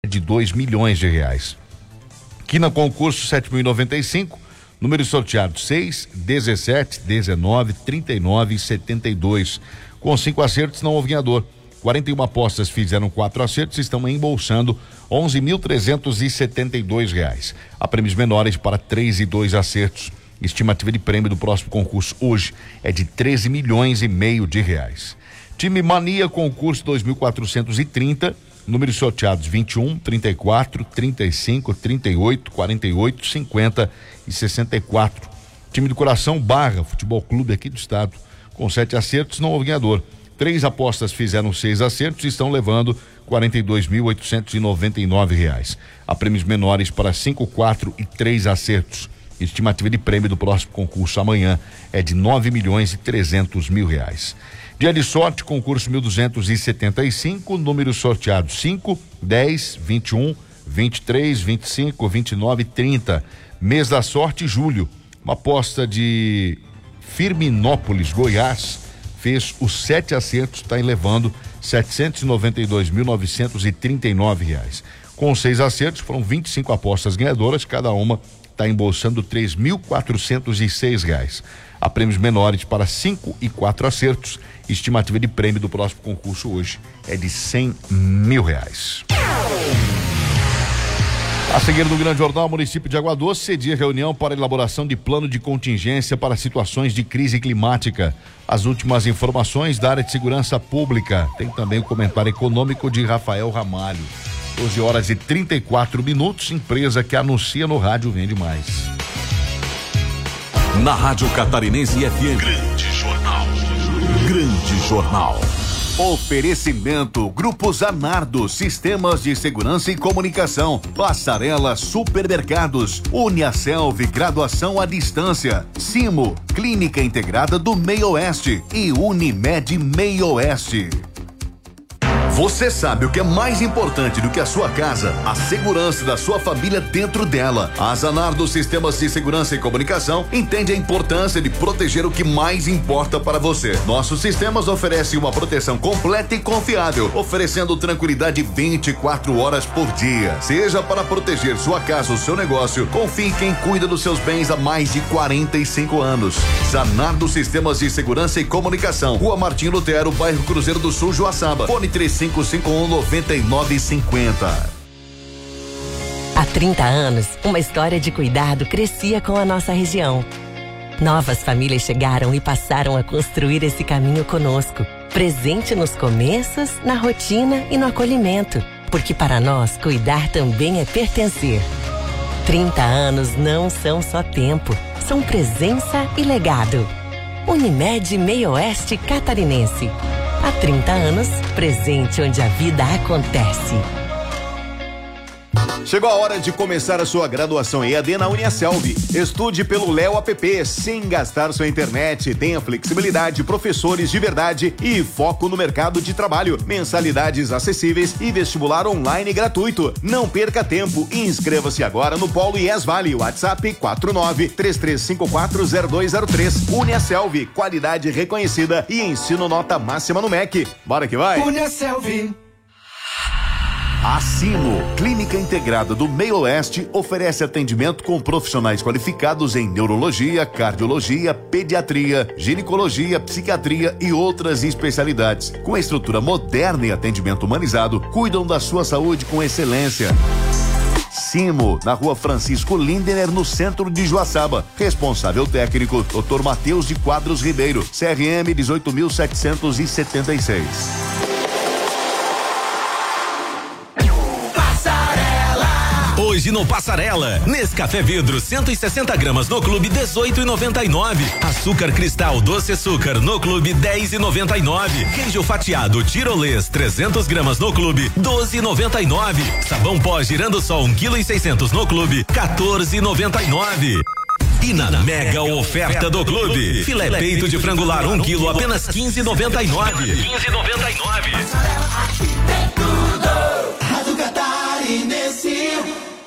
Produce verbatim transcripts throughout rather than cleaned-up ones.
de dois milhões de reais. Quina Concurso sete mil e noventa e cinco, números sorteados seis, dezessete, dezenove, trinta e nove e setenta e dois. Com cinco acertos não houve ganhador. quarenta e uma apostas fizeram quatro acertos e estão embolsando onze mil trezentos e setenta e dois reais. Há prêmios menores para três e dois acertos. Estimativa de prêmio do próximo concurso hoje é de treze milhões e meio de reais. Time Mania Concurso dois mil quatrocentos e trinta, números sorteados vinte e um, trinta e quatro, trinta e cinco, trinta e oito, quarenta e oito, cinquenta e sessenta e quatro. Time do Coração Barra, futebol clube aqui do estado, com sete acertos não houve ganhador. Três apostas fizeram seis acertos e estão levando quarenta e dois mil oitocentos e noventa e nove reais. Há prêmios menores para cinco, quatro e três acertos. Estimativa de prêmio do próximo concurso amanhã é de nove milhões e trezentos mil reais. Dia de sorte, concurso mil duzentos e setenta e cinco, números sorteados cinco, dez, vinte e um, vinte e três, vinte e cinco, vinte e nove e trinta. Mês da sorte, julho. Uma aposta de Firminópolis, Goiás, fez os sete acertos, está elevando setecentos e noventa e dois mil novecentos e trinta e nove reais. Com seis acertos, foram vinte e cinco apostas ganhadoras, cada uma está embolsando três mil quatrocentos e seis reais. Há prêmios menores para cinco e quatro acertos. Estimativa de prêmio do próximo concurso hoje é de cem mil reais. A seguir no Grande Jornal, município de Água Doce cedia reunião para elaboração de plano de contingência para situações de crise climática. As últimas informações da área de segurança pública. Tem também o comentário econômico de Rafael Ramalho. doze horas e trinta e quatro minutos, empresa que anuncia no rádio vende mais. Na Rádio Catarinense F M. Grande Jornal. Grande Jornal. Oferecimento Grupo Zanardo, Sistemas de Segurança e Comunicação, Passarela Supermercados, Uniaselv, Graduação à Distância, Simo, Clínica Integrada do Meio Oeste e Unimed Meio Oeste. Você sabe o que é mais importante do que a sua casa? A segurança da sua família dentro dela. A Zanardo Sistemas de Segurança e Comunicação entende a importância de proteger o que mais importa para você. Nossos sistemas oferecem uma proteção completa e confiável, oferecendo tranquilidade vinte e quatro horas por dia. Seja para proteger sua casa ou seu negócio, confie em quem cuida dos seus bens há mais de quarenta e cinco anos. Zanardo Sistemas de Segurança e Comunicação, Rua Martim Lutero, bairro Cruzeiro do Sul, Joaçaba. Fone três cinco cinco um nove nove cinco zero. Há trinta anos, uma história de cuidado crescia com a nossa região. Novas famílias chegaram e passaram a construir esse caminho conosco, presente nos começos, na rotina e no acolhimento, porque para nós cuidar também é pertencer. trinta anos não são só tempo, são presença e legado. Unimed Meio Oeste Catarinense. Há trinta anos, presente onde a vida acontece. Chegou a hora de começar a sua graduação E A D na Uniaselv. Estude pelo Léo App sem gastar sua internet. Tenha flexibilidade, professores de verdade e foco no mercado de trabalho. Mensalidades acessíveis e vestibular online gratuito. Não perca tempo e inscreva-se agora no Polo I E S Vale. WhatsApp quatro nove três três cinco quatro zero dois zero três. Uniaselv, qualidade reconhecida e ensino nota máxima no M E C. Bora que vai! Uniaselv. A Simo, Clínica Integrada do Meio Oeste, oferece atendimento com profissionais qualificados em neurologia, cardiologia, pediatria, ginecologia, psiquiatria e outras especialidades. Com estrutura moderna e atendimento humanizado, cuidam da sua saúde com excelência. Simo, na Rua Francisco Lindener, no centro de Joaçaba. Responsável técnico, doutor Matheus de Quadros Ribeiro, C R M dezoito mil setecentos e setenta e seis. Hoje no Passarela, Nescafé Vidro cento e sessenta gramas no Clube dezoito e noventa e nove. Açúcar Cristal Doce Açúcar no Clube dez e noventa e nove. Queijo fatiado Tirolês trezentos gramas no Clube doze e noventa e nove. Sabão pó Girando Sol um quilo e seiscentos no Clube quatorze e noventa e nove. E na mega oferta do clube, filé peito de frangular um quilo apenas quinze e noventa e nove. quinze e noventa e nove. Rádio Catarinense.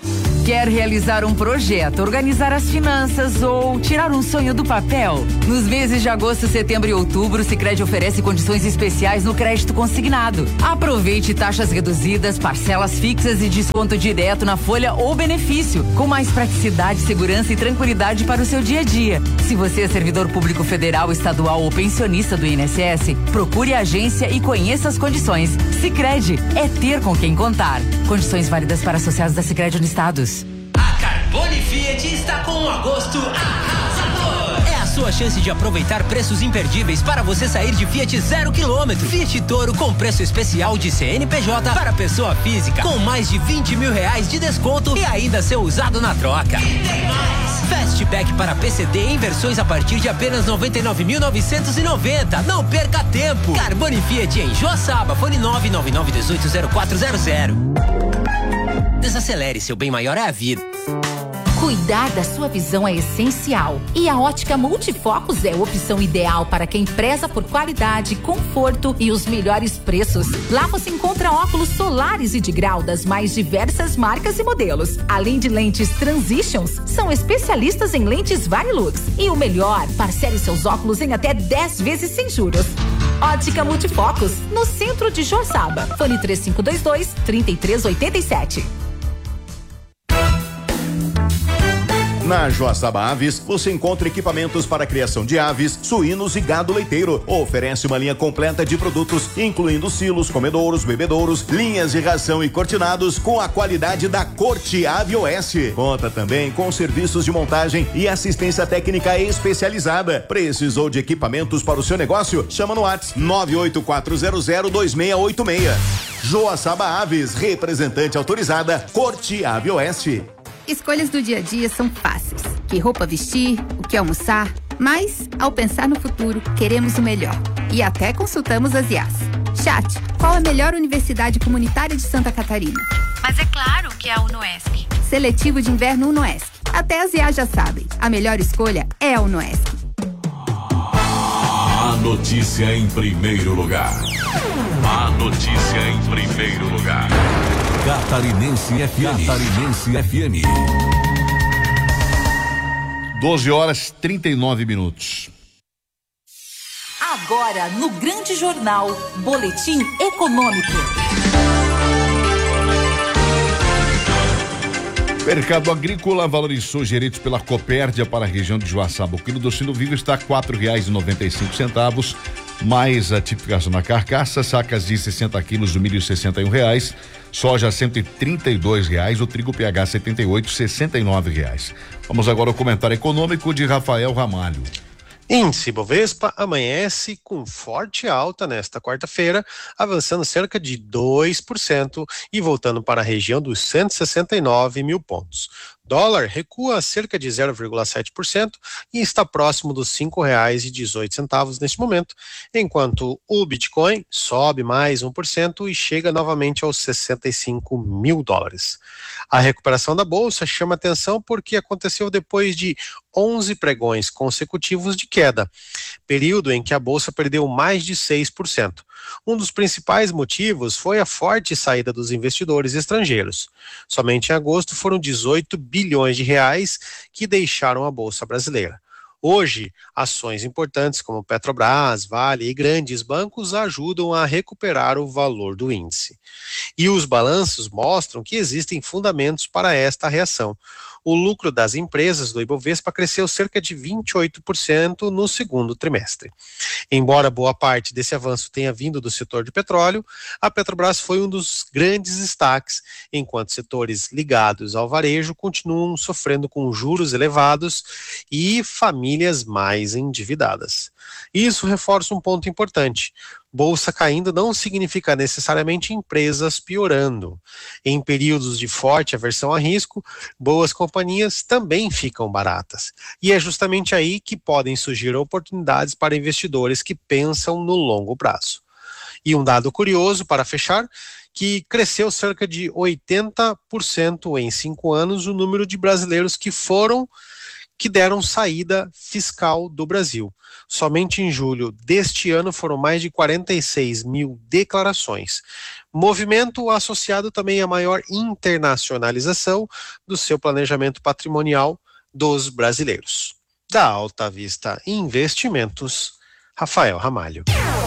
Quer realizar um projeto, organizar as finanças ou tirar um sonho do papel? Nos meses de agosto, setembro e outubro, o Sicredi oferece condições especiais no crédito consignado. Aproveite taxas reduzidas, parcelas fixas e desconto direto na folha ou benefício, com mais praticidade, segurança e tranquilidade para o seu dia a dia. Se você é servidor público federal, estadual ou pensionista do I N S S, procure a agência e conheça as condições. Sicredi é ter com quem contar. Condições válidas para associados da Sicredi Unistados. A Carbone Fiat está com um agosto arrasador. É a sua chance de aproveitar preços imperdíveis para você sair de Fiat zero quilômetro. Fiat Toro com preço especial de C N P J para pessoa física, com mais de vinte mil reais de desconto e ainda ser usado na troca. E tem mais! Fastback para P C D em versões a partir de apenas noventa e nove mil novecentos e noventa. Não perca tempo! Carbone Fiat em Joaçaba, fone nove nove nove um oito zero quatro zero zero. Desacelere, seu bem maior é a vida. Cuidar da sua visão é essencial e a Ótica Multifocos é a opção ideal para quem preza por qualidade, conforto e os melhores preços. Lá você encontra óculos solares e de grau das mais diversas marcas e modelos. Além de lentes Transitions, são especialistas em lentes Varilux. E o melhor, parcele seus óculos em até dez vezes sem juros. Ótica Multifocos, no centro de Joaçaba. Fone três cinco dois dois, três três oito sete. Na Joaçaba Aves, você encontra equipamentos para a criação de aves, suínos e gado leiteiro. Oferece uma linha completa de produtos, incluindo silos, comedouros, bebedouros, linhas de ração e cortinados com a qualidade da Corte Ave Oeste. Conta também com serviços de montagem e assistência técnica especializada. Precisou de equipamentos para o seu negócio? Chama no WhatsApp nove oito quatro zero zero dois seis oito seis. Joaçaba Aves, representante autorizada, Corte Ave Oeste. Escolhas do dia a dia são fáceis. Que roupa vestir, o que almoçar, mas, ao pensar no futuro, queremos o melhor. E até consultamos as I As. Chat, qual a melhor universidade comunitária de Santa Catarina? Mas é claro que é a Unoesc. Seletivo de inverno Unoesc. Até as I As já sabem. A melhor escolha é a Unoesc. A notícia em primeiro lugar. A notícia em primeiro lugar. Catarinense F M. Catarinense F M. doze horas trinta e nove minutos. Agora, no Grande Jornal, Boletim Econômico. Mercado agrícola valorizou gerentes pela Copérdia para a região de Joaçaba. O quilo do sino vivo está a quatro reais e noventa e cinco centavos, mais a tipificação na carcaça, sacas de sessenta quilos do milho sessenta e um reais, soja cento e trinta e dois reais, o trigo P H setenta e oito, sessenta e nove reais. Vamos agora ao comentário econômico de Rafael Ramalho. Índice Bovespa amanhece com forte alta nesta quarta-feira, avançando cerca de dois por cento e voltando para a região dos cento e sessenta e nove mil pontos. Dólar recua cerca de zero vírgula sete por cento e está próximo dos cinco reais e dezoito centavos neste momento, enquanto o Bitcoin sobe mais um por cento e chega novamente aos sessenta e cinco mil dólares. A recuperação da bolsa chama atenção porque aconteceu depois de onze pregões consecutivos de queda, período em que a bolsa perdeu mais de seis por cento. Um dos principais motivos foi a forte saída dos investidores estrangeiros. Somente em agosto foram dezoito bilhões de reais que deixaram a bolsa brasileira. Hoje, ações importantes como Petrobras, Vale e grandes bancos ajudam a recuperar o valor do índice. E os balanços mostram que existem fundamentos para esta reação. O lucro das empresas do Ibovespa cresceu cerca de vinte e oito por cento no segundo trimestre. Embora boa parte desse avanço tenha vindo do setor de petróleo, a Petrobras foi um dos grandes destaques, enquanto setores ligados ao varejo continuam sofrendo com juros elevados e famílias mais endividadas. Isso reforça um ponto importante. Bolsa caindo não significa necessariamente empresas piorando. Em períodos de forte aversão a risco, boas companhias também ficam baratas. E é justamente aí que podem surgir oportunidades para investidores que pensam no longo prazo. E um dado curioso para fechar, que cresceu cerca de oitenta por cento em cinco anos o número de brasileiros que foram que deram saída fiscal do Brasil. Somente em julho deste ano foram mais de quarenta e seis mil declarações. Movimento associado também à maior internacionalização do seu planejamento patrimonial dos brasileiros. Da Alta Vista Investimentos, Rafael Ramalho.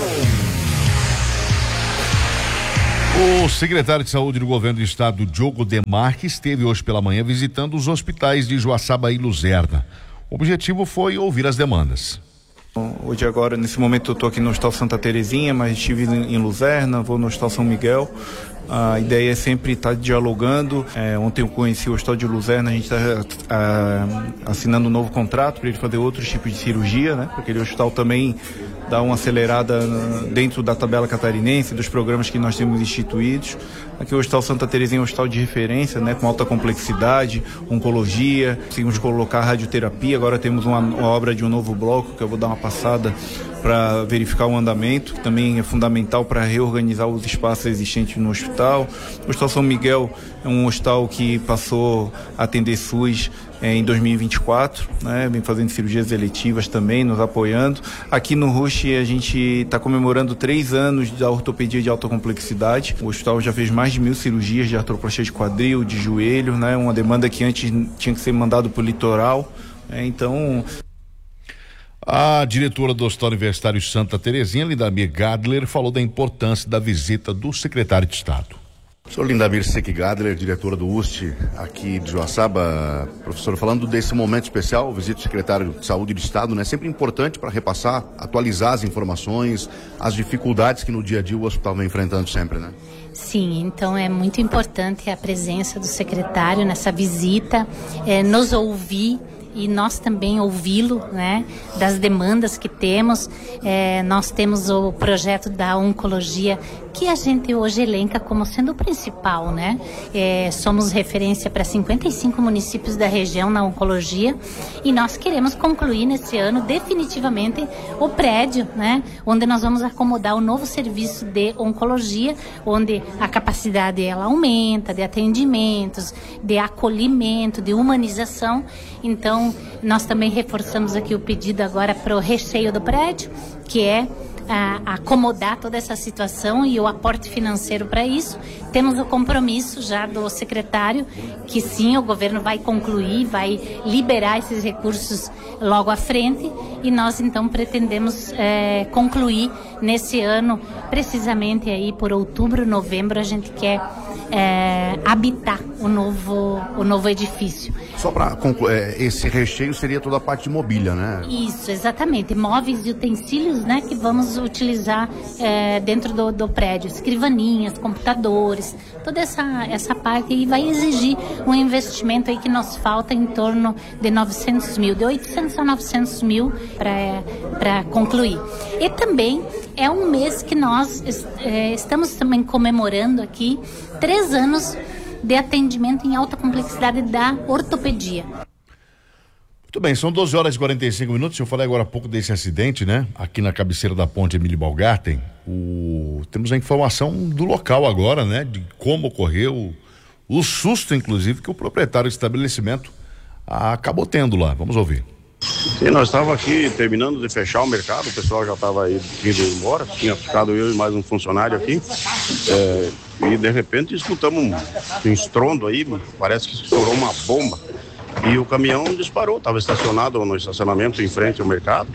O secretário de Saúde do Governo do Estado, Diogo Demarque, esteve hoje pela manhã visitando os hospitais de Joaçaba e Luzerna. O objetivo foi ouvir as demandas. Hoje agora, nesse momento eu estou aqui no Hospital Santa Terezinha, mas estive em Luzerna, vou no Hospital São Miguel. A ideia é sempre estar dialogando. É, ontem eu conheci o Hospital de Luzerna, a gente está assinando um novo contrato para ele fazer outros tipos de cirurgia, né? Porque aquele hospital também dá uma acelerada dentro da tabela catarinense, dos programas que nós temos instituídos. Aqui o Hospital Santa Terezinha é um hospital de referência, né? Com alta complexidade, oncologia, conseguimos colocar radioterapia, agora temos uma, uma obra de um novo bloco, que eu vou dar uma passada para verificar o andamento, que também é fundamental para reorganizar os espaços existentes no hospital. O Hospital São Miguel é um hospital que passou a atender SUS é, em dois mil e vinte e quatro, né? Vem fazendo cirurgias eletivas também, nos apoiando. Aqui no Rush a gente está comemorando três anos da ortopedia de alta complexidade. O hospital já fez mais de mil cirurgias de artroplastia de quadril, de joelho, né? Uma demanda que antes tinha que ser mandado para o litoral. É, então... A diretora do Hospital Universitário Santa Terezinha, Lindamir Gadler, falou da importância da visita do secretário de Estado. Sou Lindamir Seck Gadler, diretora do U S T aqui de Joaçaba. Professor, falando desse momento especial, visita do secretário de Saúde do Estado, né? Sempre importante para repassar, atualizar as informações, as dificuldades que no dia a dia o hospital vem enfrentando sempre, né? Sim, então é muito importante a presença do secretário nessa visita, é, nos ouvir e nós também ouvi-lo, né, das demandas que temos. É, nós temos o projeto da oncologia, que a gente hoje elenca como sendo o principal, né? É, somos referência para cinquenta e cinco municípios da região na oncologia e nós queremos concluir nesse ano definitivamente o prédio, né? Onde nós vamos acomodar o novo serviço de oncologia, onde a capacidade ela aumenta, de atendimentos, de acolhimento, de humanização. Então, nós também reforçamos aqui o pedido agora para o recheio do prédio, que é a, acomodar toda essa situação e o aporte financeiro para isso. Temos o compromisso já do secretário que sim, o governo vai concluir, vai liberar esses recursos logo à frente e nós então pretendemos é, concluir nesse ano, precisamente aí por outubro, novembro, a gente quer é, habitar o novo, o novo edifício. Só para concluir, esse recheio seria toda a parte de mobília, né? Isso, exatamente, móveis e utensílios, né, que vamos utilizar é, dentro do, do prédio, escrivaninhas, computadores, toda essa, essa parte aí vai exigir um investimento aí que nos falta em torno de novecentos mil, de oitocentos a novecentos mil para concluir. E também é um mês que nós é, estamos também comemorando aqui três anos de atendimento em alta complexidade da ortopedia. Muito bem, são doze horas e quarenta e cinco minutos. Eu falei agora há pouco desse acidente, né? Aqui na cabeceira da ponte Emílio Balgarten. O... Temos a informação do local agora, né? De como ocorreu, o susto, inclusive, que o proprietário do estabelecimento acabou tendo lá. Vamos ouvir. Sim, nós estávamos aqui terminando de fechar o mercado, o pessoal já estava aí indo embora, tinha ficado eu e mais um funcionário aqui, é, e de repente escutamos um, um estrondo aí, parece que estourou uma bomba, e o caminhão disparou, estava estacionado no estacionamento em frente ao mercado,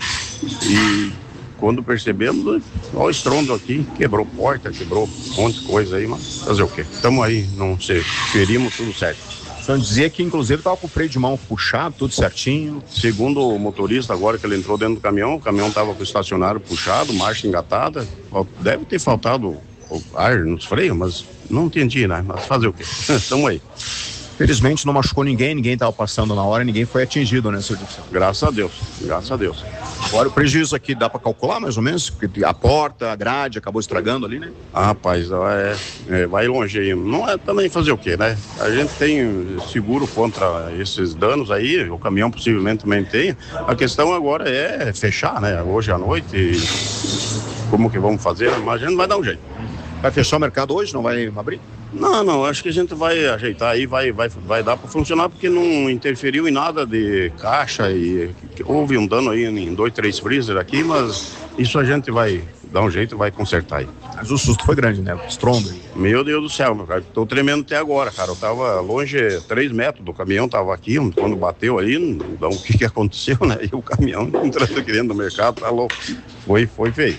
e quando percebemos, olha o estrondo aqui, quebrou porta, quebrou um monte de coisa aí, mas fazer o quê? Estamos aí, não sei, ferimos tudo certo. O senhor dizia que inclusive estava com o freio de mão puxado, tudo certinho. Segundo o motorista, agora que ele entrou dentro do caminhão, o caminhão estava com o estacionário puxado, marcha engatada. Deve ter faltado ar nos freios, mas não entendi, né? Mas fazer o quê? Estamos aí. Felizmente não machucou ninguém, ninguém estava passando na hora, ninguém foi atingido, né, senhor Dixon? Graças a Deus, graças a Deus. Agora o prejuízo aqui dá para calcular mais ou menos? Porque a porta, a grade acabou estragando ali, né? Ah, rapaz, é, é, vai longe aí. Não é também fazer o quê, né? A gente tem seguro contra esses danos aí, o caminhão possivelmente também tem. A questão agora é fechar, né? Hoje à noite, e como que vamos fazer? Mas a gente vai dar um jeito. Vai fechar o mercado hoje, não vai abrir? Não, não, acho que a gente vai ajeitar aí, vai, vai, vai dar para funcionar, porque não interferiu em nada de caixa e houve um dano aí em dois, três freezer aqui, mas isso a gente vai dar um jeito e vai consertar aí. Mas o susto foi grande, né? O estrondo. Meu Deus do céu, meu cara, tô tremendo até agora, cara, eu tava longe, três metros do caminhão, tava aqui, quando bateu aí, então, o que que aconteceu, né? E o caminhão entrando aqui dentro do mercado, tá louco, foi, foi feio.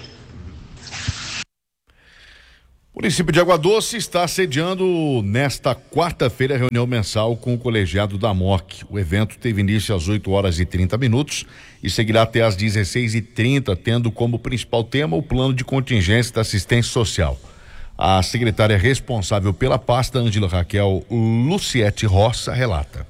O município de Água Doce está sediando nesta quarta-feira a reunião mensal com o colegiado da M O C. O evento teve início às oito horas e trinta minutos e seguirá até às dezesseis e trinta, tendo como principal tema o plano de contingência da assistência social. A secretária responsável pela pasta, Ângela Raquel Luciete Roça, relata.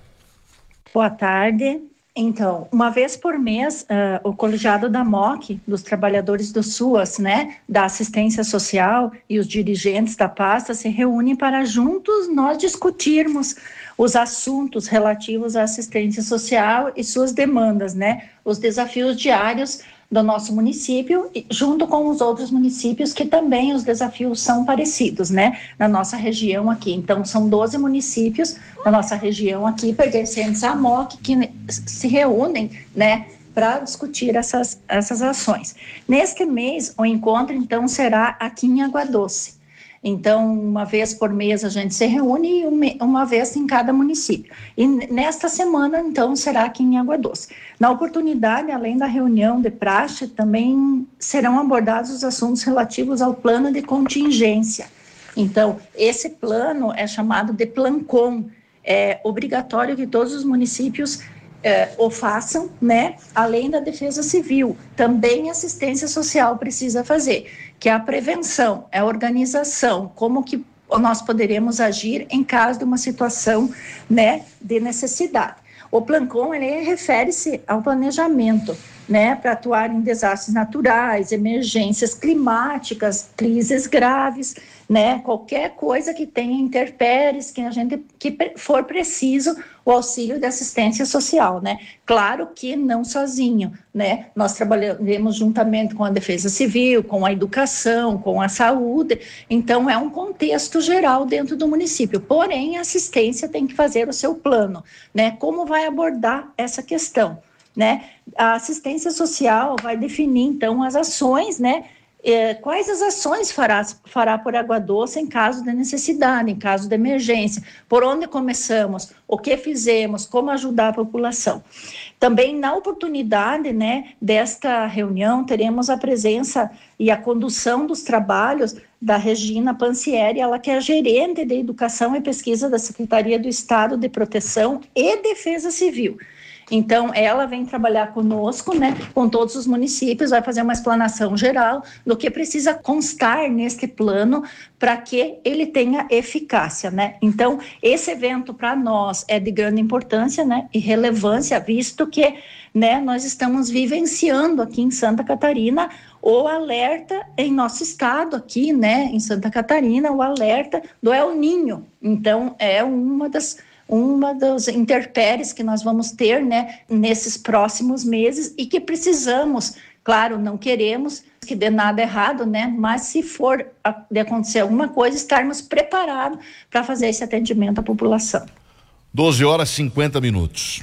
Boa tarde. Então, uma vez por mês, uh, o colegiado da M O C, dos trabalhadores do SUAS, né, da assistência social e os dirigentes da pasta se reúnem para juntos nós discutirmos os assuntos relativos à assistência social e suas demandas, né, os desafios diários do nosso município, junto com os outros municípios que também os desafios são parecidos, né, na nossa região aqui. Então, são doze municípios na nossa região aqui, pertencentes à M O C, que se reúnem, né, para discutir essas, essas ações. Neste mês, o encontro, então, será aqui em Água Doce. Então, uma vez por mês a gente se reúne e uma vez em cada município. E nesta semana, então, será aqui em Água Doce. Na oportunidade, além da reunião de praxe, também serão abordados os assuntos relativos ao plano de contingência. Então, esse plano é chamado de Plancom. É obrigatório que todos os municípios É, o façam, né? Além da defesa civil, também a assistência social precisa fazer, que é a prevenção, é a organização, como que nós poderemos agir em caso de uma situação, né, de necessidade. O Plancom, ele refere-se ao planejamento, né, para atuar em desastres naturais, emergências climáticas, crises graves, né, qualquer coisa que tenha intempéries, que a gente que for preciso o auxílio de assistência social, né? Claro que não sozinho, né? Nós trabalhamos juntamente com a Defesa Civil, com a educação, com a saúde, então é um contexto geral dentro do município. Porém, a assistência tem que fazer o seu plano, né? Como vai abordar essa questão, né? A assistência social vai definir, então, as ações, né? É, quais as ações fará, fará por Água Doce em caso de necessidade, em caso de emergência, por onde começamos, o que fizemos, como ajudar a população. Também na oportunidade, né, desta reunião, teremos a presença e a condução dos trabalhos da Regina Pancieri, ela que é gerente de Educação e Pesquisa da Secretaria do Estado de Proteção e Defesa Civil. Então, ela vem trabalhar conosco, né, com todos os municípios, vai fazer uma explanação geral do que precisa constar neste plano para que ele tenha eficácia, né? Então, esse evento para nós é de grande importância, né, e relevância, visto que, né, nós estamos vivenciando aqui em Santa Catarina o alerta em nosso estado aqui, né, em Santa Catarina, o alerta do El Niño. Então, é uma das uma das intempéries que nós vamos ter, né, nesses próximos meses e que precisamos, claro, não queremos que dê nada errado, né, mas se for de acontecer alguma coisa, estarmos preparados para fazer esse atendimento à população. doze horas e cinquenta minutos.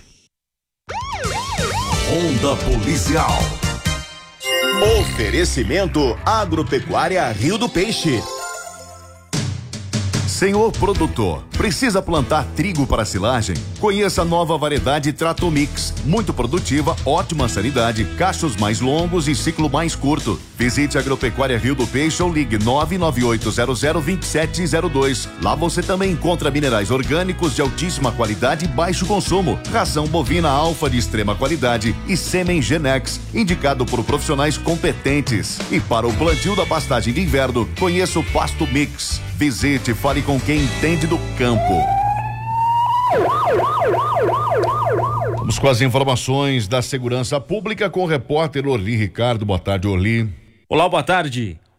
Ronda Policial. Oferecimento Agropecuária Rio do Peixe. Senhor produtor, precisa plantar trigo para silagem? Conheça a nova variedade Tratomix, muito produtiva, ótima sanidade, cachos mais longos e ciclo mais curto. Visite a Agropecuária Rio do Peixe ou ligue nove nove oito zero zero dois sete zero dois. Lá você também encontra minerais orgânicos de altíssima qualidade e baixo consumo, ração bovina alfa de extrema qualidade e sêmen Genex, indicado por profissionais competentes. E para o plantio da pastagem de inverno, conheça o Pasto Mix. Visite, fale com quem entende do campo. Vamos com as informações da segurança pública com o repórter Orli Ricardo. Boa tarde, Orli. Olá, boa tarde.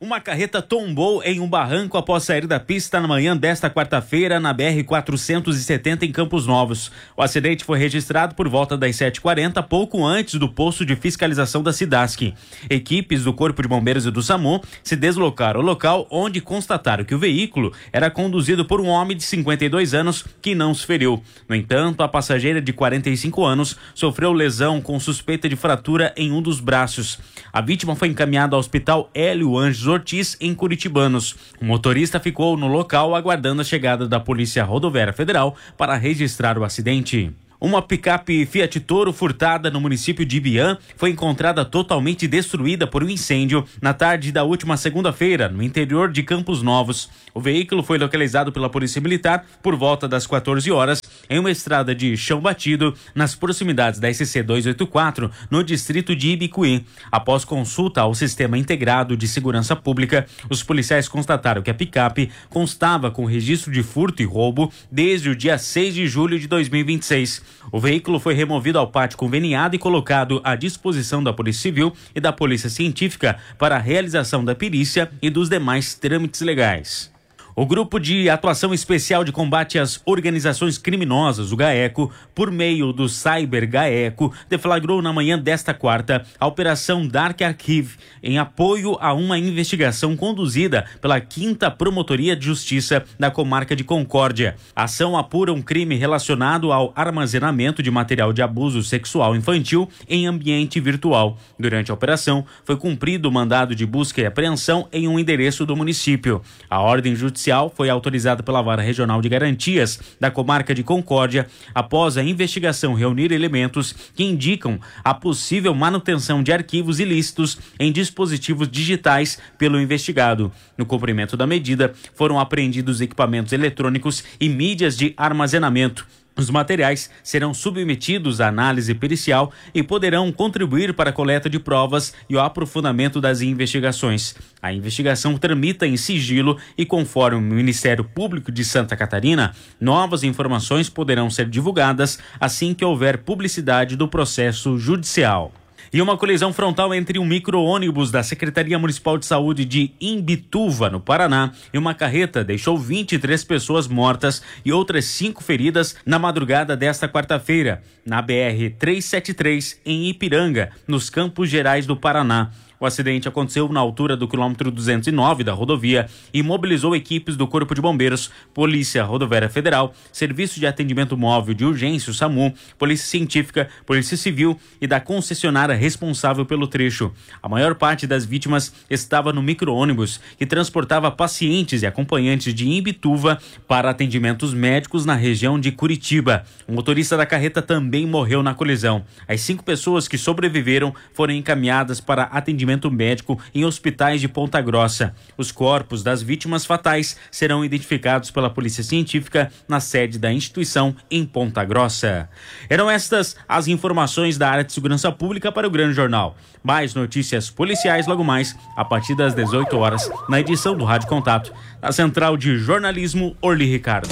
Uma carreta tombou em um barranco após sair da pista na manhã desta quarta-feira na B R quatrocentos e setenta em Campos Novos. O acidente foi registrado por volta das sete e quarenta, pouco antes do posto de fiscalização da Cidasc. Equipes do Corpo de Bombeiros e do SAMU se deslocaram ao local, onde constataram que o veículo era conduzido por um homem de cinquenta e dois anos que não se feriu. No entanto, a passageira de quarenta e cinco anos sofreu lesão com suspeita de fratura em um dos braços. A vítima foi encaminhada ao Hospital Hélio Anjos Ortiz, em Curitibanos. O motorista ficou no local aguardando a chegada da Polícia Rodoviária Federal para registrar o acidente. Uma picape Fiat Toro furtada no município de Ibiã foi encontrada totalmente destruída por um incêndio na tarde da última segunda-feira, no interior de Campos Novos. O veículo foi localizado pela Polícia Militar por volta das quatorze horas em uma estrada de chão batido nas proximidades da S C duzentos e oitenta e quatro, no distrito de Ibicuí. Após consulta ao Sistema Integrado de Segurança Pública, os policiais constataram que a picape constava com registro de furto e roubo desde o dia seis de julho de dois mil e vinte e seis. O veículo foi removido ao pátio conveniado e colocado à disposição da Polícia Civil e da Polícia Científica para a realização da perícia e dos demais trâmites legais. O Grupo de Atuação Especial de Combate às Organizações Criminosas, o GAECO, por meio do Cyber GAECO, deflagrou na manhã desta quarta a Operação Dark Archive, em apoio a uma investigação conduzida pela quinta Promotoria de Justiça da Comarca de Concórdia. A ação apura um crime relacionado ao armazenamento de material de abuso sexual infantil em ambiente virtual. Durante a operação, foi cumprido o mandado de busca e apreensão em um endereço do município. A ordem judicial foi autorizada pela Vara Regional de Garantias da Comarca de Concórdia após a investigação reunir elementos que indicam a possível manutenção de arquivos ilícitos em dispositivos digitais pelo investigado. No cumprimento da medida, foram apreendidos equipamentos eletrônicos e mídias de armazenamento. Os materiais serão submetidos à análise pericial e poderão contribuir para a coleta de provas e o aprofundamento das investigações. A investigação tramita em sigilo e, conforme o Ministério Público de Santa Catarina, novas informações poderão ser divulgadas assim que houver publicidade do processo judicial. E uma colisão frontal entre um micro-ônibus da Secretaria Municipal de Saúde de Imbituva, no Paraná, e uma carreta deixou vinte e três pessoas mortas e outras cinco feridas na madrugada desta quarta-feira, na B R trezentos e setenta e três, em Ipiranga, nos Campos Gerais do Paraná. O acidente aconteceu na altura do quilômetro duzentos e nove da rodovia e mobilizou equipes do Corpo de Bombeiros, Polícia Rodoviária Federal, Serviço de Atendimento Móvel de Urgência, o SAMU, Polícia Científica, Polícia Civil e da concessionária responsável pelo trecho. A maior parte das vítimas estava no micro-ônibus, que transportava pacientes e acompanhantes de Imbituva para atendimentos médicos na região de Curitiba. O motorista da carreta também morreu na colisão. As cinco pessoas que sobreviveram foram encaminhadas para atendimento médico em hospitais de Ponta Grossa. Os corpos das vítimas fatais serão identificados pela Polícia Científica na sede da instituição em Ponta Grossa. Eram estas as informações da área de segurança pública para o Grande Jornal. Mais notícias policiais logo mais, a partir das dezoito horas, na edição do Rádio Contato, na Central de Jornalismo Orli Ricardo.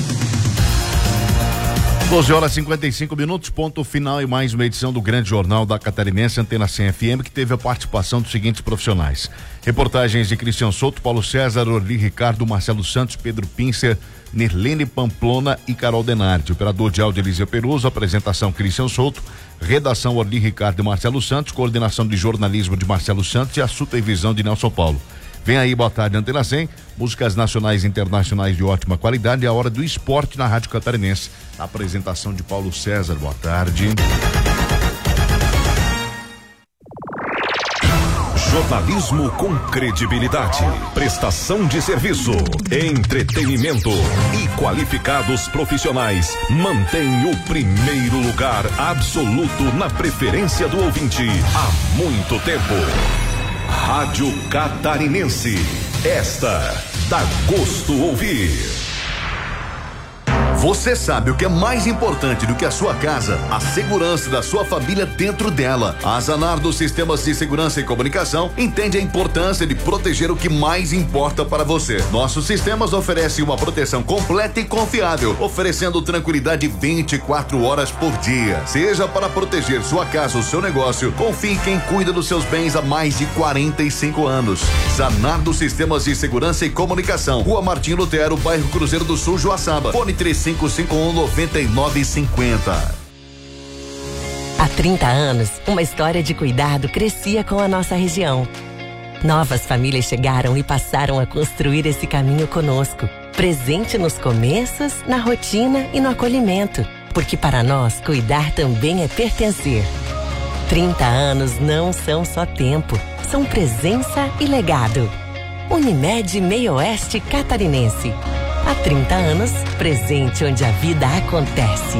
doze horas e cinquenta e cinco minutos, ponto final e mais uma edição do Grande Jornal da Catarinense, Antena cem F M, que teve a participação dos seguintes profissionais. Reportagens de Cristian Souto, Paulo César, Orli Ricardo, Marcelo Santos, Pedro Pincer, Nerlene Pamplona e Carol Denardi. Operador de áudio Elísia Peruso, apresentação Cristian Souto, redação Orli Ricardo e Marcelo Santos, coordenação de jornalismo de Marcelo Santos e a supervisão de Nelson Paulo. Vem aí, boa tarde, Antena cem, músicas nacionais e internacionais de ótima qualidade, e a hora do esporte na Rádio Catarinense. A apresentação de Paulo César, boa tarde. Jornalismo com credibilidade, prestação de serviço, entretenimento e qualificados profissionais mantém o primeiro lugar absoluto na preferência do ouvinte há muito tempo. Rádio Catarinense, esta dá gosto ouvir. Você sabe o que é mais importante do que a sua casa? A segurança da sua família dentro dela. A Zanardo Sistemas de Segurança e Comunicação entende a importância de proteger o que mais importa para você. Nossos sistemas oferecem uma proteção completa e confiável, oferecendo tranquilidade vinte e quatro horas por dia. Seja para proteger sua casa ou seu negócio, confie em quem cuida dos seus bens há mais de quarenta e cinco anos. Zanardo Sistemas de Segurança e Comunicação, Rua Martim Lutero, bairro Cruzeiro do Sul, Joaçaba. Fone três cinco cinco um nove nove cinco zero. Há trinta anos, uma história de cuidado crescia com a nossa região. Novas famílias chegaram e passaram a construir esse caminho conosco, presente nos começos, na rotina e no acolhimento, porque para nós cuidar também é pertencer. trinta anos não são só tempo, são presença e legado. Unimed Meio Oeste Catarinense. Há trinta anos, presente onde a vida acontece.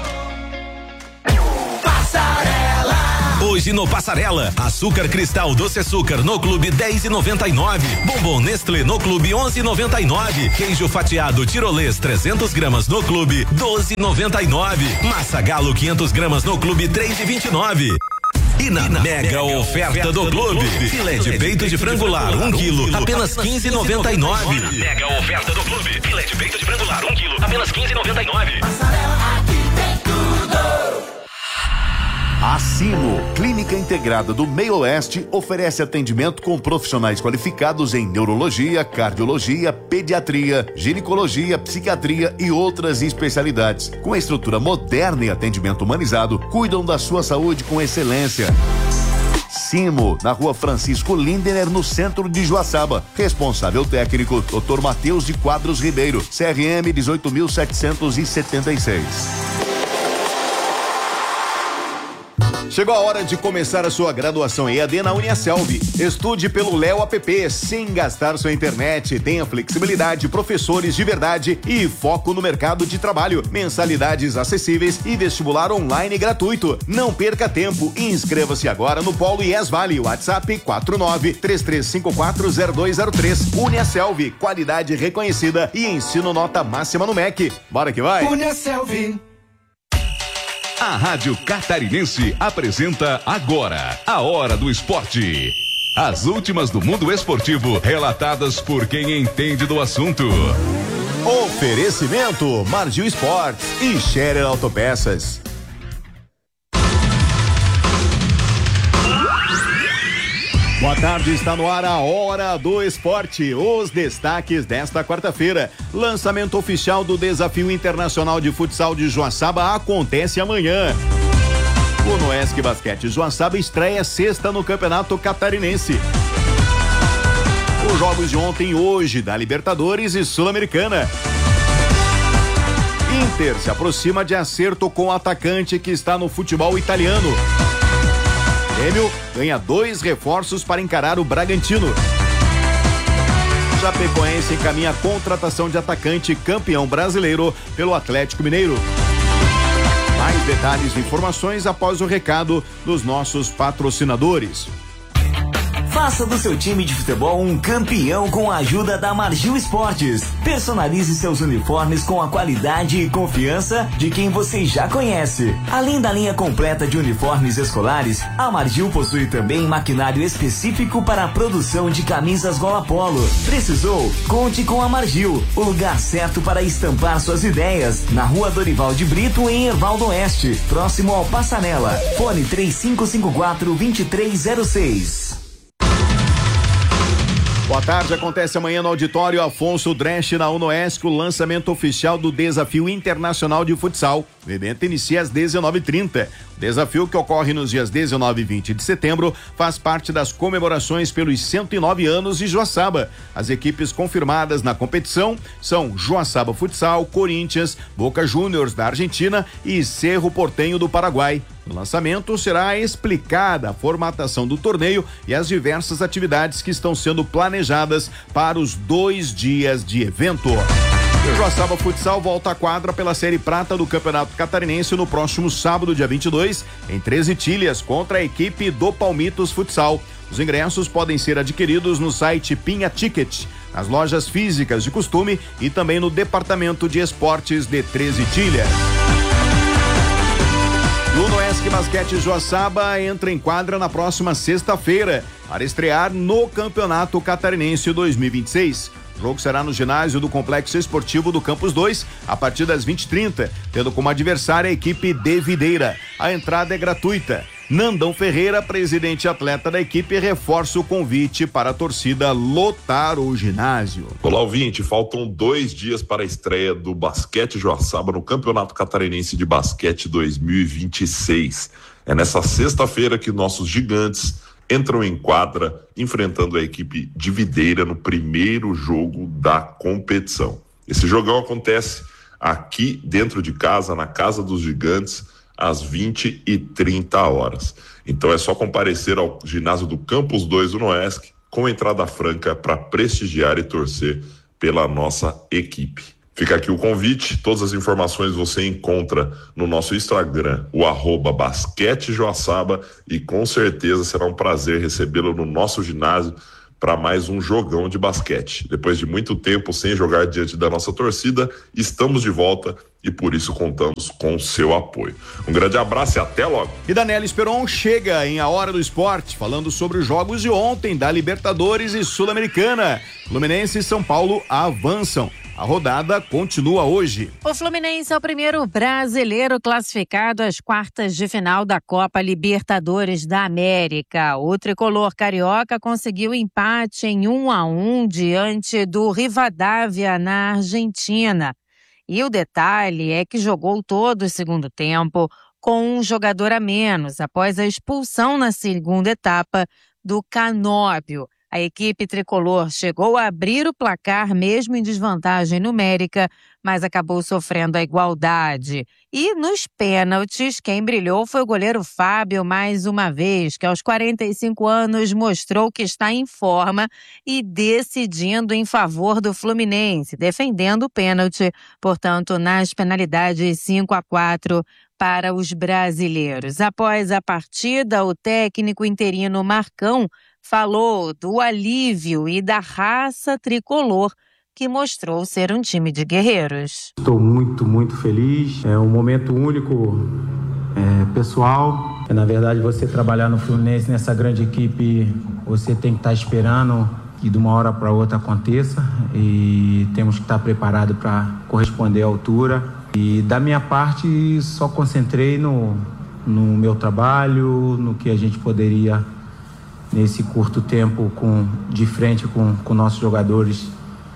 Hoje no Passarela, açúcar cristal doce açúcar no Clube dez e noventa e nove, bombom Nestlé no Clube onze e noventa e nove, queijo fatiado tirolês trezentos gramas no Clube doze e noventa e nove, massa galo quinhentos gramas no Clube três e vinte e nove. E na, e na mega, mega oferta, oferta do, do Clube, Clube, filé de peito de frangular um quilo, apenas quinze e noventa e nove. Mega oferta do Clube, filé de peito de frangular um quilo, apenas quinze e noventa e nove. Passarela, aqui tem tudo. A Simo, Clínica Integrada do Meio Oeste, oferece atendimento com profissionais qualificados em neurologia, cardiologia, pediatria, ginecologia, psiquiatria e outras especialidades. Com estrutura moderna e atendimento humanizado, cuidam da sua saúde com excelência. Simo, na Rua Francisco Lindener, no centro de Joaçaba. Responsável técnico, doutor Matheus de Quadros Ribeiro, C R M dezoito mil setecentos e setenta e seis. Chegou a hora de começar a sua graduação E A D na Uniaselv. Estude pelo Léo App sem gastar sua internet. Tenha flexibilidade, professores de verdade e foco no mercado de trabalho. Mensalidades acessíveis e vestibular online gratuito. Não perca tempo e inscreva-se agora no Polo I E S Vale. WhatsApp quatro nove três três cinco quatro zero dois zero três. Uniaselv, qualidade reconhecida e ensino nota máxima no M E C. Bora que vai! Uniaselv. A Rádio Catarinense apresenta agora a Hora do Esporte. As últimas do mundo esportivo, relatadas por quem entende do assunto. Oferecimento Margil Esportes e Scherer Autopeças. Boa tarde, está no ar a Hora do Esporte. Os destaques desta quarta-feira. Lançamento oficial do Desafio Internacional de Futsal de Joaçaba acontece amanhã. O Noesc Basquete Joaçaba estreia sexta no Campeonato Catarinense. Os jogos de ontem e hoje da Libertadores e Sul-Americana. Inter se aproxima de acerto com o atacante que está no futebol italiano. Grêmio ganha dois reforços para encarar o Bragantino. Chapecoense encaminha a contratação de atacante campeão brasileiro pelo Atlético Mineiro. Mais detalhes e informações após o recado dos nossos patrocinadores. Faça do seu time de futebol um campeão com a ajuda da Margil Esportes. Personalize seus uniformes com a qualidade e confiança de quem você já conhece. Além da linha completa de uniformes escolares, a Margil possui também maquinário específico para a produção de camisas gola polo. Precisou? Conte com a Margil, o lugar certo para estampar suas ideias. Na Rua Dorival de Brito, em Erval do Oeste, próximo ao Passarela. Fone três cinco cinco quatro dois três zero seis. Boa tarde, acontece amanhã no auditório Afonso Dresch, na Unoesc, o lançamento oficial do Desafio Internacional de Futsal. O evento inicia às dezenove e trinta. O desafio, que ocorre nos dias dezenove e vinte de setembro, faz parte das comemorações pelos cento e nove anos de Joaçaba. As equipes confirmadas na competição são Joaçaba Futsal, Corinthians, Boca Juniors da Argentina e Cerro Porteño do Paraguai. No lançamento será explicada a formatação do torneio e as diversas atividades que estão sendo planejadas para os dois dias de evento. O Joaçaba Futsal volta à quadra pela Série Prata do Campeonato Catarinense no próximo sábado, dia vinte e dois, em Três Itilhas, contra a equipe do Palmitos Futsal. Os ingressos podem ser adquiridos no site Pinha Ticket. nas lojas físicas de costume e também no departamento de esportes de Treze Itilhas. O Unoesc Basquete Joaçaba entra em quadra na próxima sexta-feira para estrear no Campeonato Catarinense dois mil e vinte e seis. O jogo será no ginásio do Complexo Esportivo do Campus dois, a partir das vinte e trinta, tendo como adversária a equipe de Videira. A entrada é gratuita. Nandão Ferreira, presidente e atleta da equipe, reforça o convite para a torcida lotar o ginásio. Olá, ouvinte, faltam dois dias para a estreia do Basquete Joaçaba no Campeonato Catarinense de Basquete dois mil e vinte e seis. É nessa sexta-feira que nossos gigantes entram em quadra, enfrentando a equipe de Videira no primeiro jogo da competição. Esse jogão acontece aqui dentro de casa, na Casa dos Gigantes, às vinte e trinta horas. Então é só comparecer ao ginásio do Campus dois do Unoesc com entrada franca para prestigiar e torcer pela nossa equipe. Fica aqui o convite, todas as informações você encontra no nosso Instagram, o arroba Basquete Joaçaba, e com certeza será um prazer recebê-lo no nosso ginásio para mais um jogão de basquete. Depois de muito tempo sem jogar diante da nossa torcida, estamos de volta e por isso contamos com o seu apoio. Um grande abraço e até logo. E Daniela Esperon chega em A Hora do Esporte, falando sobre os jogos de ontem da Libertadores e Sul-Americana. Fluminense e São Paulo avançam. A rodada continua hoje. O Fluminense é o primeiro brasileiro classificado às quartas de final da Copa Libertadores da América. O tricolor carioca conseguiu empate em um a um diante do Rivadavia na Argentina. E o detalhe é que jogou todo o segundo tempo com um jogador a menos após a expulsão na segunda etapa do Canóbio. A equipe tricolor chegou a abrir o placar mesmo em desvantagem numérica, mas acabou sofrendo a igualdade. E nos pênaltis, quem brilhou foi o goleiro Fábio mais uma vez, que aos quarenta e cinco anos mostrou que está em forma e decidindo em favor do Fluminense, defendendo o pênalti, portanto, nas penalidades cinco a quatro para os brasileiros. Após a partida, o técnico interino Marcão falou do alívio e da raça tricolor, que mostrou ser um time de guerreiros. Estou muito, muito feliz. É um momento único, é, pessoal. Na verdade, você trabalhar no Fluminense, nessa grande equipe, você tem que estar esperando que de uma hora para outra aconteça, e temos que estar preparados para corresponder à altura. E da minha parte, só concentrei no, no meu trabalho, no que a gente poderia, nesse curto tempo, com, de frente com, com nossos jogadores,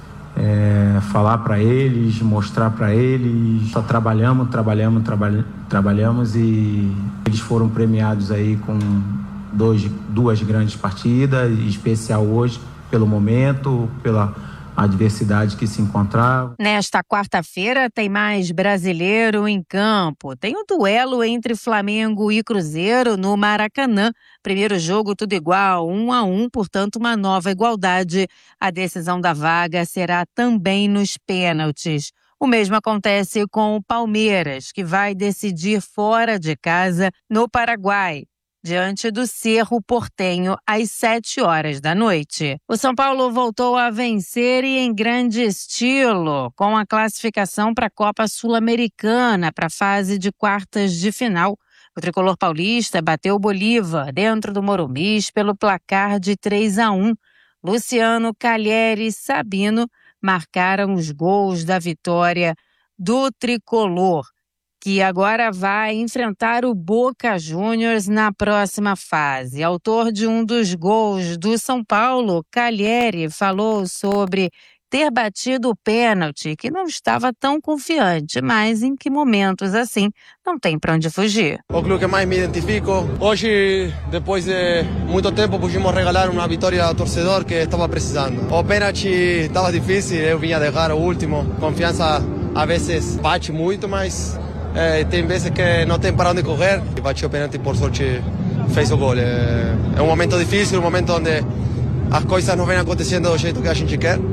é, falar para eles, mostrar para eles. Só trabalhamos, trabalhamos, trabalha, trabalhamos e eles foram premiados aí com dois, duas grandes partidas, em especial hoje, pelo momento, pela adversidade que se encontrava. Nesta quarta-feira tem mais brasileiro em campo. Tem um duelo entre Flamengo e Cruzeiro no Maracanã. Primeiro jogo tudo igual, um a um, portanto uma nova igualdade. A decisão da vaga será também nos pênaltis. O mesmo acontece com o Palmeiras, que vai decidir fora de casa no Paraguai, diante do Cerro Porteño, às sete horas da noite. O São Paulo voltou a vencer e em grande estilo, com a classificação para a Copa Sul-Americana, para a fase de quartas de final. O tricolor paulista bateu o Bolívar dentro do Morumbi pelo placar de três a um. Luciano, Calheri e Sabino marcaram os gols da vitória do tricolor, que agora vai enfrentar o Boca Juniors na próxima fase. Autor de um dos gols do São Paulo, Calheri, falou sobre ter batido o pênalti, que não estava tão confiante, mas em que momentos assim não tem para onde fugir. O clube que mais me identifico. Hoje, depois de muito tempo, pudimos regalar uma vitória ao torcedor que estava precisando. O pênalti estava difícil, eu vinha deixar o último. Confiança a vezes bate muito, mas É, tem vezes que não tem para onde correr. E bateu o pênalti, por sorte fez o gol. É, é um momento difícil, um momento onde as coisas não vêm acontecendo do jeito que a gente quer,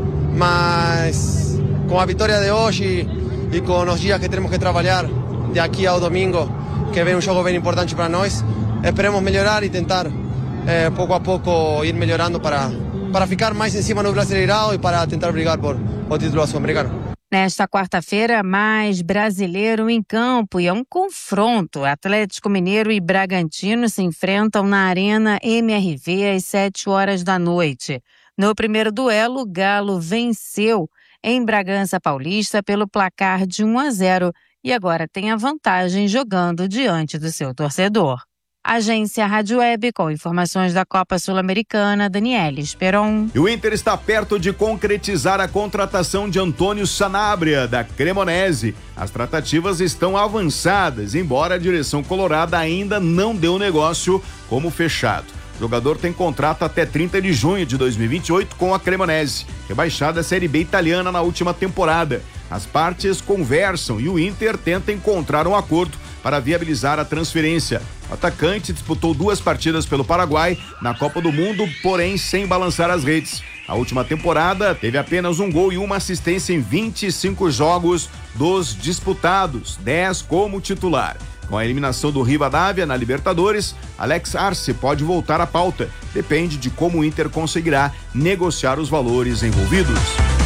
mas com a vitória de hoje e com os dias que temos que trabalhar de aqui ao domingo, que vem um jogo bem importante para nós, esperemos melhorar e tentar é, pouco a pouco ir melhorando para para ficar mais em cima no Brasileirão e para tentar brigar por o título sul-americano. Nesta quarta-feira, mais brasileiro em campo e é um confronto. Atlético Mineiro e Bragantino se enfrentam na Arena M R V às sete horas da noite. No primeiro duelo, o Galo venceu em Bragança Paulista pelo placar de um a zero e agora tem a vantagem jogando diante do seu torcedor. Agência Rádio Web, com informações da Copa Sul-Americana, Daniela Esperon. E o Inter está perto de concretizar a contratação de Antônio Sanabria, da Cremonese. As tratativas estão avançadas, embora a direção colorada ainda não deu negócio como fechado. O jogador tem contrato até trinta de junho de dois mil e vinte e oito com a Cremonese, rebaixada à Série B italiana na última temporada. As partes conversam e o Inter tenta encontrar um acordo para viabilizar a transferência. O atacante disputou duas partidas pelo Paraguai na Copa do Mundo, porém sem balançar as redes. A última temporada teve apenas um gol e uma assistência em vinte e cinco jogos dos disputados, dez como titular. Com a eliminação do Rivadavia na Libertadores, Alex Arce pode voltar à pauta. Depende de como o Inter conseguirá negociar os valores envolvidos.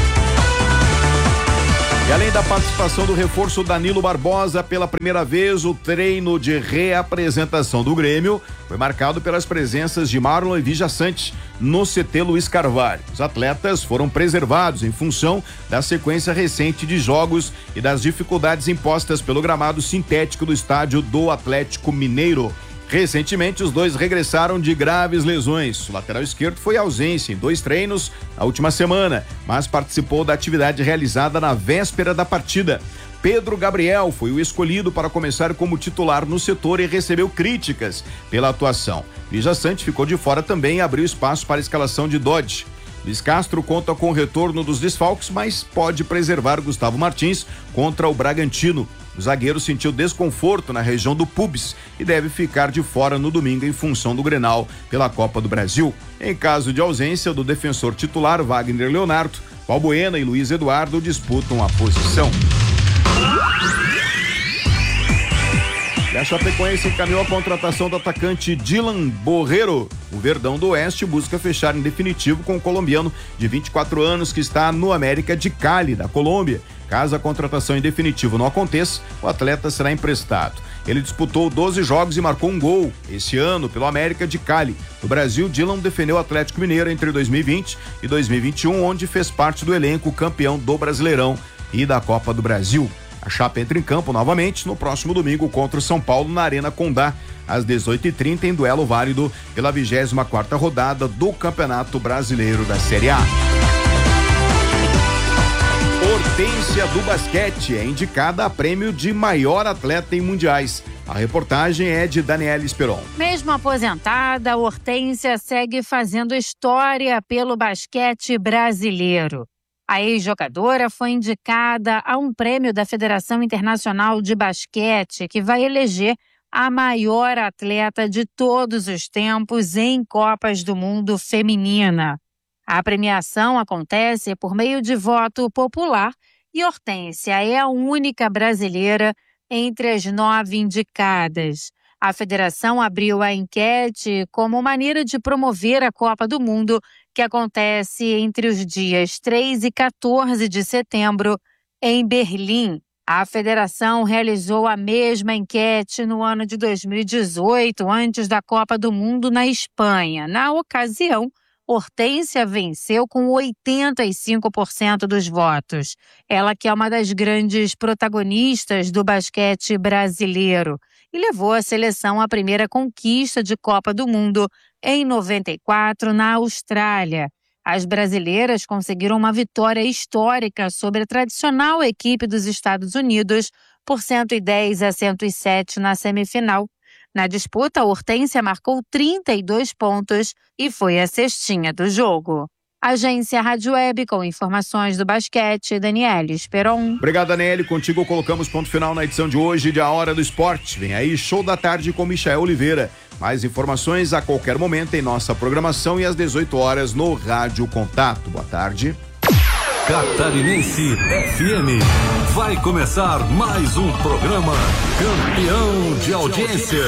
E além da participação do reforço Danilo Barbosa, pela primeira vez o treino de reapresentação do Grêmio foi marcado pelas presenças de Marlon e Vijaçante no C T Luiz Carvalho. Os atletas foram preservados em função da sequência recente de jogos e das dificuldades impostas pelo gramado sintético do estádio do Atlético Mineiro. Recentemente, os dois regressaram de graves lesões. O lateral esquerdo foi ausência em dois treinos na última semana, mas participou da atividade realizada na véspera da partida. Pedro Gabriel foi o escolhido para começar como titular no setor e recebeu críticas pela atuação. Vijaçante ficou de fora também e abriu espaço para a escalação de Dodge. Luiz Castro conta com o retorno dos desfalques, mas pode preservar Gustavo Martins contra o Bragantino. O zagueiro sentiu desconforto na região do pubis e deve ficar de fora no domingo em função do Grenal pela Copa do Brasil. Em caso de ausência do defensor titular Wagner Leonardo, Balbuena e Luiz Eduardo disputam a posição. E a Chapecoense encaminhou a contratação do atacante Dylan Borrero. O Verdão do Oeste busca fechar em definitivo com o colombiano de vinte e quatro anos que está no América de Cali, da Colômbia. Caso a contratação em definitivo não aconteça, o atleta será emprestado. Ele disputou doze jogos e marcou um gol esse ano pelo América de Cali. No Brasil, Dylan defendeu o Atlético Mineiro entre dois mil e vinte e dois mil e vinte e um, onde fez parte do elenco campeão do Brasileirão e da Copa do Brasil. A Chape entra em campo novamente no próximo domingo contra o São Paulo na Arena Condá, às dezoito e trinta, em duelo válido pela vigésima quarta rodada do Campeonato Brasileiro da Série A. Hortência do basquete é indicada a prêmio de maior atleta em mundiais. A reportagem é de Daniela Esperon. Mesmo aposentada, Hortência segue fazendo história pelo basquete brasileiro. A ex-jogadora foi indicada a um prêmio da Federação Internacional de Basquete, que vai eleger a maior atleta de todos os tempos em Copas do Mundo feminina. A premiação acontece por meio de voto popular e Hortência é a única brasileira entre as nove indicadas. A federação abriu a enquete como maneira de promover a Copa do Mundo, que acontece entre os dias três e quatorze de setembro em Berlim. A federação realizou a mesma enquete no ano de dois mil e dezoito, antes da Copa do Mundo na Espanha. Na ocasião, Hortência venceu com oitenta e cinco por cento dos votos. Ela que é uma das grandes protagonistas do basquete brasileiro e levou a seleção à primeira conquista de Copa do Mundo em noventa e quatro na Austrália. As brasileiras conseguiram uma vitória histórica sobre a tradicional equipe dos Estados Unidos por cento e dez a cento e sete na semifinal. Na disputa, a Hortência marcou trinta e dois pontos e foi a cestinha do jogo. Agência Rádio Web, com informações do basquete, Daniela Esperon. Obrigado, Daniele. Contigo colocamos ponto final na edição de hoje de A Hora do Esporte. Vem aí, Show da Tarde com Michael Oliveira. Mais informações a qualquer momento em nossa programação e às dezoito horas no Rádio Contato. Boa tarde. Catarinense F M. Vai começar mais um programa campeão de audiência.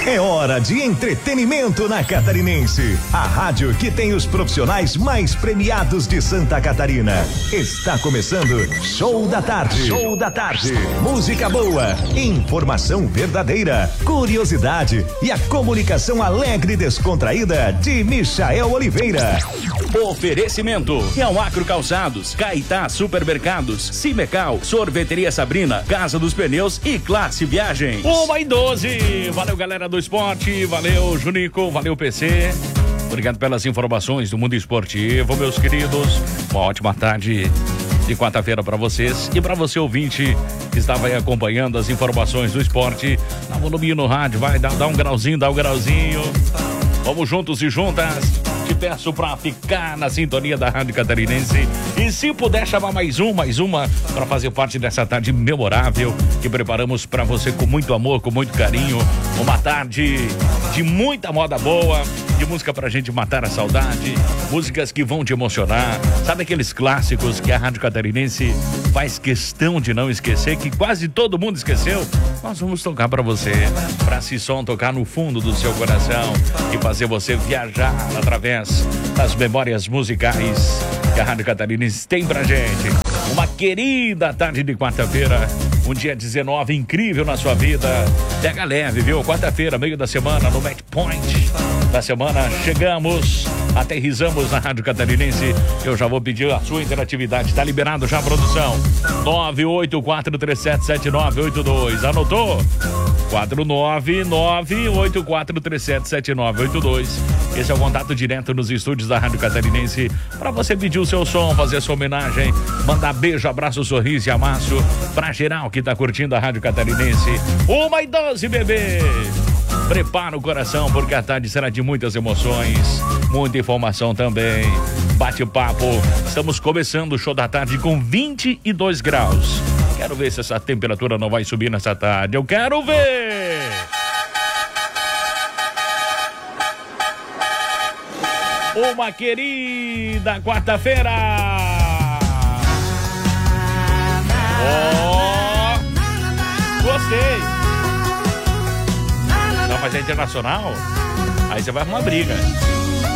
É hora de entretenimento na Catarinense. A rádio que tem os profissionais mais premiados de Santa Catarina. Está começando Show da Tarde. Show da Tarde. Música boa, informação verdadeira, curiosidade e a comunicação alegre e descontraída de Michael Oliveira. Oferecimento: Real Acro Calçados, Caetá Supermercados, Cimecal, Sorveteria Sabrina, Casa dos Pneus e Classe Viagens. Uma e doze. Valeu, galera do esporte. Valeu, Junico. Valeu, P C. Obrigado pelas informações do mundo esportivo, meus queridos. Uma ótima tarde de quarta-feira para vocês e para você, ouvinte, que estava aí acompanhando as informações do esporte. Dá um volume no rádio, vai, dá, dá um grauzinho, dá um grauzinho. Vamos juntos e juntas. Te peço pra ficar na sintonia da Rádio Catarinense e, se puder, chamar mais um, mais uma para fazer parte dessa tarde memorável que preparamos para você com muito amor, com muito carinho. Uma tarde de muita moda boa, de música pra gente matar a saudade, músicas que vão te emocionar. Sabe aqueles clássicos que a Rádio Catarinense faz questão de não esquecer, que quase todo mundo esqueceu? Nós vamos tocar pra você, pra esse som tocar no fundo do seu coração e fazer você viajar através das memórias musicais que a Rádio Catarinense tem pra gente. Uma querida tarde de quarta-feira, um dia dezenove incrível na sua vida. Pega leve, viu? Quarta-feira, meio da semana, no Match Point da semana, chegamos, aterrizamos na Rádio Catarinense. Eu já vou pedir a sua interatividade. Tá liberado já a produção? nove oito quatro três sete sete nove oito dois. Anotou? quatro nove nove oito quatro três sete sete nove oito dois. Esse é o contato direto nos estúdios da Rádio Catarinense para você pedir o seu som, fazer sua homenagem, mandar beijo, abraço, sorriso e amasso pra geral que tá curtindo a Rádio Catarinense. Uma e doze, bebê! Prepara o coração, porque a tarde será de muitas emoções, muita informação também, bate-papo. Estamos começando o Show da Tarde com vinte e dois graus. Quero ver se essa temperatura não vai subir nessa tarde. Eu quero ver! Uma querida quarta-feira! Oh, gostei! Não, mas é internacional? Aí você vai arrumar briga.